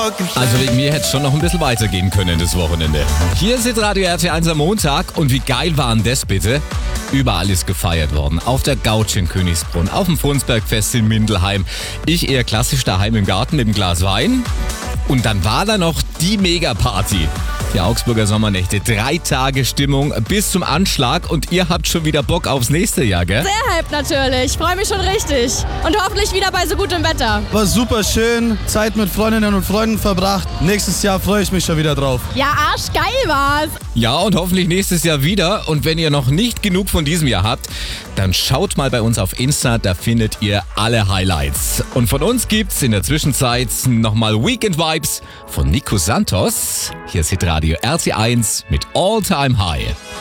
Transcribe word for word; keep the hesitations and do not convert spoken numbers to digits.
Also wegen mir hätte es schon noch ein bisschen weitergehen können das Wochenende. Hier ist Radio R T eins am Montag und wie geil war denn das bitte? Überall ist gefeiert worden. Auf der Gouch in Königsbrunn, auf dem Frundsbergfest in Mindelheim. Ich eher klassisch daheim im Garten mit einem Glas Wein. Und dann war da noch die Megaparty. Die Augsburger Sommernächte, drei Tage Stimmung bis zum Anschlag und ihr habt schon wieder Bock aufs nächste Jahr, gell? Sehr hyped natürlich, freue mich schon richtig und hoffentlich wieder bei so gutem Wetter. War super schön, Zeit mit Freundinnen und Freunden verbracht. Nächstes Jahr freue ich mich schon wieder drauf. Ja, arschgeil war's. Ja, und hoffentlich nächstes Jahr wieder. Und wenn ihr noch nicht genug von diesem Jahr habt, dann schaut mal bei uns auf Insta, da findet ihr alle Highlights. Und von uns gibt's in der Zwischenzeit nochmal Weekend Vibes von Nico Santos. Hier ist Hitradio R T eins mit All Time High.